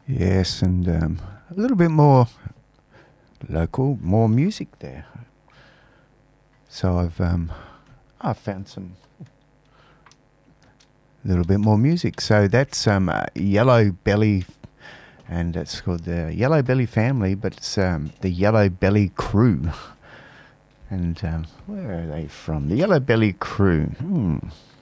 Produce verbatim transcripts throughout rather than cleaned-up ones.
Yes, and um, a little bit more local, more music there. So I've um, I've found some little bit more music. So that's um, uh, Yellow Belly, and it's called the Yellow Belly Family, but it's um, the Yellow Belly Crew. And um, where are they from? The Yellow Belly Crew. Hmm.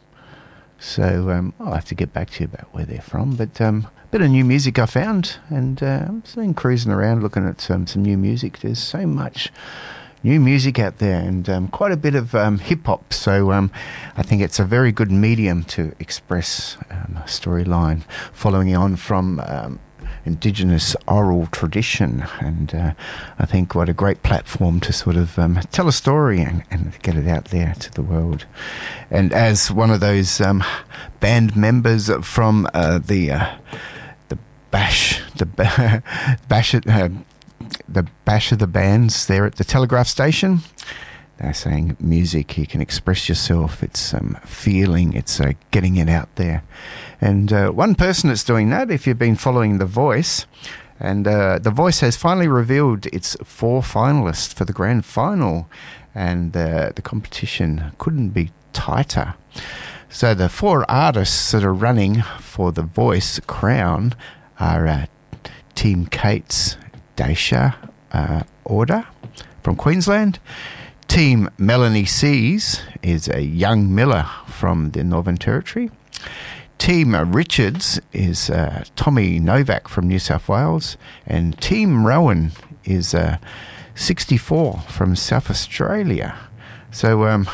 So um, I'll have to get back to you about where they're from. But um, a bit of new music I found, and uh, I've been cruising around looking at um, some new music. There's so much new music out there, and um, quite a bit of um, hip-hop. So um, I think it's a very good medium to express um, a storyline, following on from um, Indigenous oral tradition, and uh, I think what a great platform to sort of um, tell a story and, and get it out there to the world. And as one of those um, band members from uh, the uh, the bash the ba- bash uh, the bash of the bands there at the Telegraph station, they're saying music, you can express yourself, it's um, feeling, it's uh, getting it out there. And uh, one person that's doing that, if you've been following The Voice, and uh, The Voice has finally revealed its four finalists for the grand final, and uh, the competition couldn't be tighter. So the four artists that are running for The Voice crown are uh, Team Kate's Daisha uh, Order from Queensland. Team Melanie C's is a young Miller from the Northern Territory. Team Richards is uh, Tommy Novak from New South Wales. And Team Rowan is uh, sixty-four from South Australia. So, um,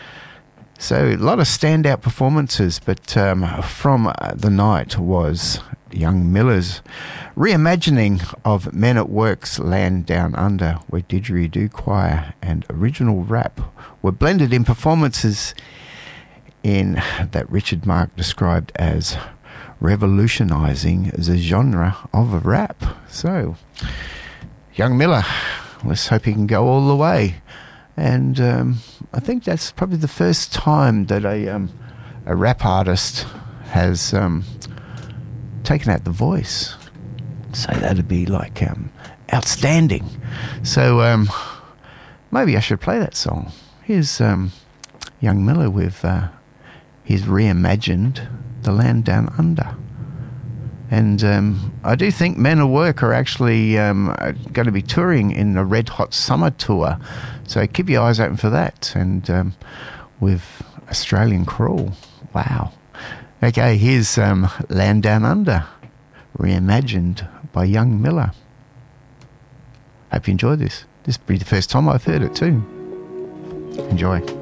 so a lot of standout performances, but um, from the night was young Miller's reimagining of Men at Work's Land Down Under, where Didgeridoo Choir and original rap were blended in performances in that Richard Mark described as revolutionising the genre of rap. So, young Miller, let's hope he can go all the way. And um, I think that's probably the first time that a um, a rap artist has um, taken out the voice. So that'd be like um, outstanding. So um, maybe I should play that song. Here's um, young Miller with uh, his reimagined The Land Down Under. And um, I do think Men at Work are actually um, going to be touring in the Red Hot Summer Tour. So keep your eyes open for that. And um, with Australian Crawl. Wow. Okay, here's um, Land Down Under, reimagined by young Miller. Hope you enjoyed this. This will be the first time I've heard it too. Enjoy.